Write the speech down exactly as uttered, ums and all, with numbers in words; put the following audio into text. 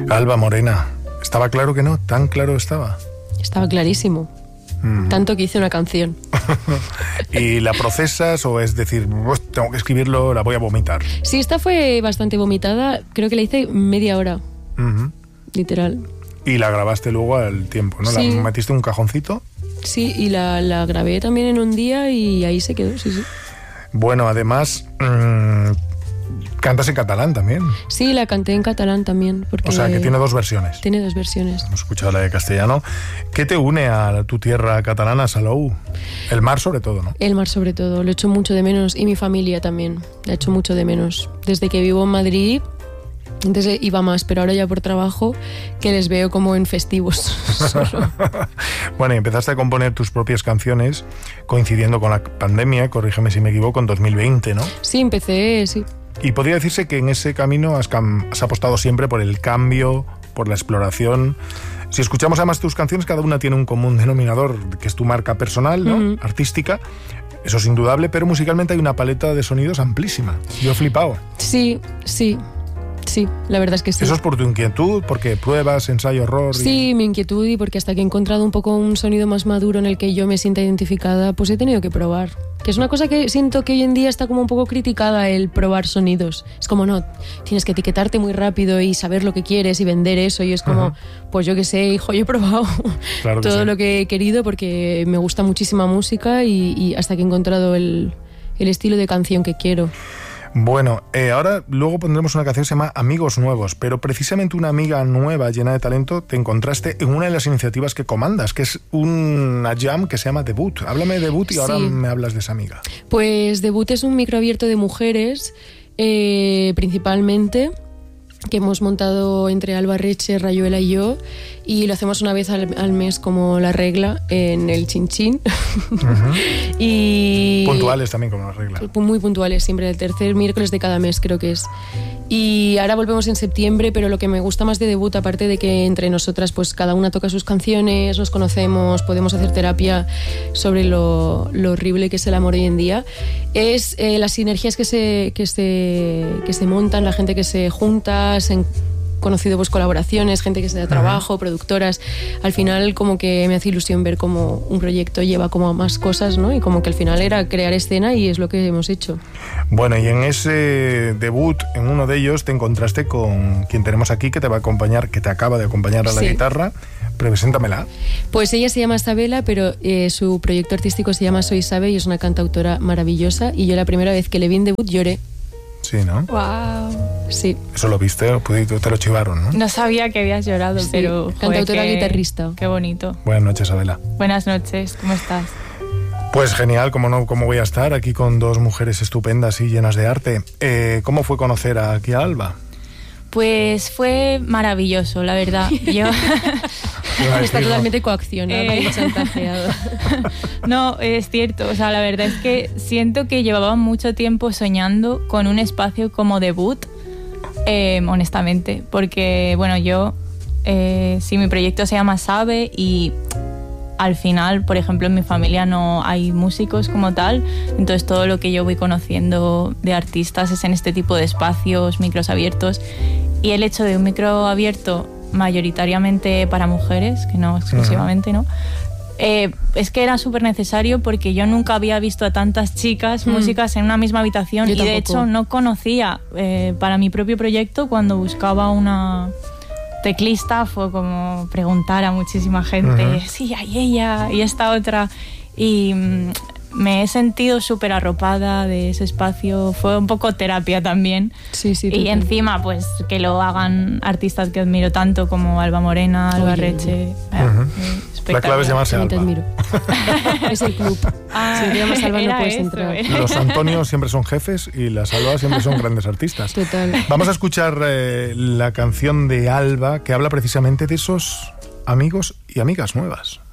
Alba Morena, ¿estaba claro que no? ¿Tan claro estaba? Estaba clarísimo. Mm. Tanto que hice una canción. ¿Y la procesas o es decir, tengo que escribirlo, la voy a vomitar? Sí, esta fue bastante vomitada. Creo que la hice media hora. Uh-huh. Literal. Y la grabaste luego al tiempo, ¿no? Sí. ¿La metiste en un cajoncito? Sí, y la, la grabé también en un día y ahí se quedó, sí, sí. Bueno, además, mmm, cantas en catalán también. Sí, la canté en catalán también. Porque o sea, que tiene dos versiones. Tiene dos versiones. Hemos escuchado la de castellano. ¿Qué te une a tu tierra catalana, Salou? El mar sobre todo, ¿no? El mar sobre todo, lo echo mucho de menos. Y mi familia también, la echo mucho de menos. Desde que vivo en Madrid... Antes iba más, pero ahora ya por trabajo que les veo como en festivos. Bueno, y empezaste a componer tus propias canciones coincidiendo con la pandemia, corrígeme si me equivoco, en dos mil veinte, ¿no? Sí, empecé, sí. Y podría decirse que en ese camino has, cam- has apostado siempre por el cambio, por la exploración. Si escuchamos además tus canciones, cada una tiene un común denominador, que es tu marca personal, ¿no? Uh-huh. Artística. Eso es indudable, pero musicalmente hay una paleta de sonidos amplísima. Yo he flipado. Sí, sí. Sí, la verdad es que sí. ¿Eso es por tu inquietud? ¿Porque pruebas, ensayo, error? Y... Sí, mi inquietud y porque hasta que he encontrado un poco un sonido más maduro en el que yo me sienta identificada, pues he tenido que probar. Que es una cosa que siento que hoy en día está como un poco criticada, el probar sonidos. Es como, no, tienes que etiquetarte muy rápido y saber lo que quieres y vender eso. Y es como, uh-huh. pues yo qué sé, hijo, yo he probado claro todo sí. lo que he querido porque me gusta muchísima música y, y hasta que he encontrado el, el estilo de canción que quiero. Bueno, eh, ahora luego pondremos una canción que se llama Amigos Nuevos, pero precisamente una amiga nueva, llena de talento, te encontraste en una de las iniciativas que comandas, que es una jam que se llama Debut. Háblame de Debut y sí. ahora me hablas de esa amiga. Pues Debut es un micro abierto de mujeres, eh, principalmente, que hemos montado entre Alba Reche, Rayuela y yo, y lo hacemos una vez al, al mes como la regla en el Chinchín. Uh-huh. Y puntuales también como la regla. Muy puntuales, siempre el tercer miércoles de cada mes creo que es. Y ahora volvemos en septiembre, pero lo que me gusta más de Debut, aparte de que entre nosotras pues cada una toca sus canciones, nos conocemos, podemos hacer terapia sobre lo, lo horrible que es el amor hoy en día, es eh, las sinergias que se, que, se, que se montan, la gente que se junta, se han conocido pues colaboraciones, gente que se da trabajo, uh-huh. productoras. Al final como que me hace ilusión ver cómo un proyecto lleva como a más cosas, ¿no? Y como que al final era crear escena y es lo que hemos hecho. Bueno, y en ese debut, en uno de ellos, te encontraste con quien tenemos aquí que te va a acompañar, que te acaba de acompañar a la sí. guitarra. Preséntamela. Pues ella se llama Isabela, pero eh, su proyecto artístico se llama Soy Sabe y es una cantautora maravillosa. Y yo la primera vez que le vi en Debut lloré. Sí, ¿no? Wow. Sí. Eso lo viste, te lo chivaron, ¿no? No sabía que habías llorado, sí, pero... Cantautora qué, guitarrista. Qué bonito. Buenas noches, Isabela. Buenas noches, ¿cómo estás? Pues genial, ¿cómo no? ¿Cómo voy a estar aquí con dos mujeres estupendas y llenas de arte? Eh, ¿Cómo fue conocer aquí a Alba? Pues fue maravilloso, la verdad. Yo... Está totalmente coaccionado eh... y chantajeado. No, es cierto. O sea, la verdad es que siento que llevaba mucho tiempo soñando con un espacio como Debut, eh, honestamente. Porque, bueno, yo... Eh, sí, mi proyecto se llama Sabe y... Al final, por ejemplo, en mi familia no hay músicos como tal, entonces todo lo que yo voy conociendo de artistas es en este tipo de espacios, micros abiertos, y el hecho de un micro abierto mayoritariamente para mujeres, que no exclusivamente, ¿no? Eh, es que era súper necesario porque yo nunca había visto a tantas chicas, mm. músicas en una misma habitación, yo y tampoco. De hecho no conocía eh, para mi propio proyecto cuando buscaba una... teclista, fue como preguntar a muchísima gente, uh-huh. sí, hay ella y esta otra, y mm, me he sentido súper arropada de ese espacio, fue un poco terapia también. Sí, sí, y encima pues que lo hagan artistas que admiro tanto como Alba Morena, Alba Oye, Reche. Uh-huh. La clave es llamarse Alba. Te admiro. Es el club. Ah, si te llamas Alba no puedes eso, entrar. ¿eh? Los Antonios siempre son jefes y las Albas siempre son grandes artistas. Total. Vamos a escuchar eh, la canción de Alba que habla precisamente de esos amigos y amigas nuevas.